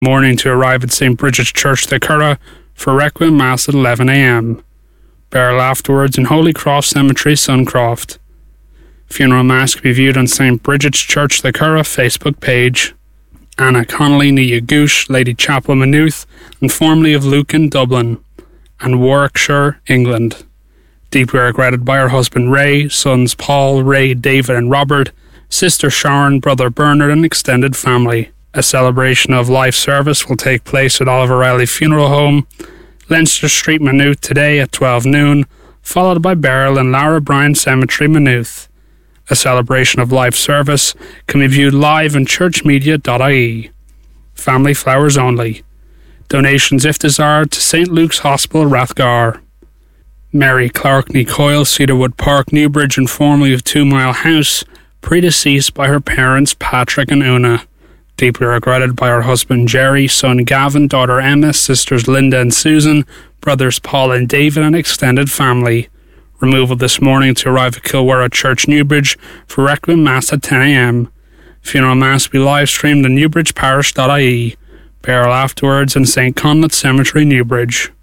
Morning to arrive at St. Bridget's Church, the Curragh, for Requiem Mass at 11 a.m. Burial afterwards in Holy Cross Cemetery, Suncroft. Funeral Mass can be viewed on St. Bridget's Church, the Curragh Facebook page. Anna Connolly, Nia Goosh, Lady Chapel, Maynooth, and formerly of Lucan, Dublin, and Warwickshire, England. Deeply regretted by her husband Ray, sons Paul, Ray, David and Robert, sister Sharon, brother Bernard and extended family. A celebration of life service will take place at Oliver Riley Funeral Home, Leinster Street, Maynooth today at 12 noon, followed by burial in Lara Bryan Cemetery, Maynooth. A celebration of life service can be viewed live on churchmedia.ie. Family flowers only. Donations, if desired, to St. Luke's Hospital, Rathgar. Mary Clarkney Coyle, Cedarwood Park, Newbridge, and formerly of 2 Mile House, predeceased by her parents Patrick and Una. Deeply regretted by her husband Jerry, son Gavin, daughter Emma, sisters Linda and Susan, brothers Paul and David, and extended family. Removal this morning to arrive at Kilwara Church, Newbridge, for Requiem Mass at 10 a.m. Funeral Mass will be live streamed on newbridgeparish.ie. Burial afterwards in St. Conleth Cemetery, Newbridge.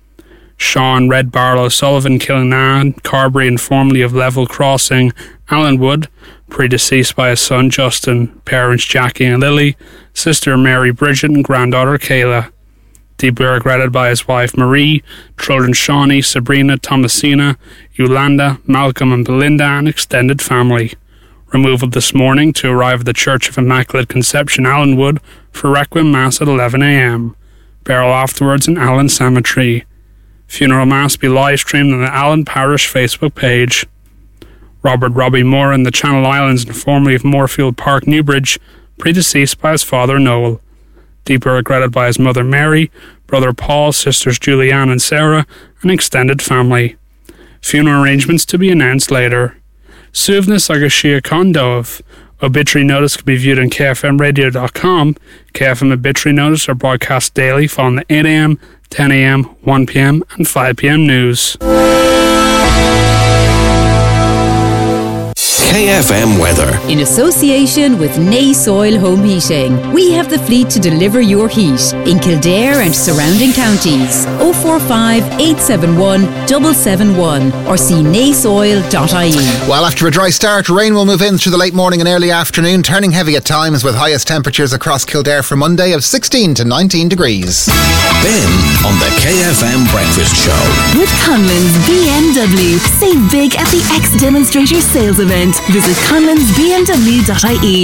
Sean Red Barlow Sullivan, Killinane, Carberry, and formerly of Level Crossing, Allenwood, predeceased by his son Justin, parents Jackie and Lily, sister Mary Bridget, and granddaughter Kayla. Deeply regretted by his wife Marie, children Shawnee, Sabrina, Thomasina, Yolanda, Malcolm and Belinda, and extended family. Removal this morning to arrive at the Church of Immaculate Conception, Allenwood, for Requiem Mass at 11 a.m. Burial afterwards in Allen Cemetery. Funeral Mass be live streamed on the Allen Parish Facebook page. Robert Robbie Moore in the Channel Islands and formerly of Moorfield Park, Newbridge, predeceased by his father Noel. Deeply regretted by his mother Mary, brother Paul, sisters Julianne and Sarah, and extended family. Funeral arrangements to be announced later. Suvnas agus Shia Condov. Obituary notice can be viewed on kfmradio.com. KFM obituary notice are broadcast daily following the 8 a.m, 10 a.m, 1 p.m, and 5 p.m. news. KFM weather. In association with Nace Oil Home Heating, we have the fleet to deliver your heat in Kildare and surrounding counties. 045 871 771 or see naceoil.ie. Well, after a dry start, rain will move in through the late morning and early afternoon, turning heavy at times with highest temperatures across Kildare for Monday of 16 to 19 degrees. Ben on the KFM Breakfast Show. With Conlon's BMW. Save big at the X Demonstrator sales event. Visit conlonsbmw.ie.